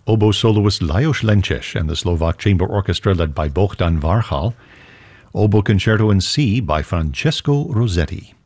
oboe soloist Lajos Lenčeš and the Slovak Chamber Orchestra led by Bohdan Varchal, oboe concerto in C by Francesco Rossetti.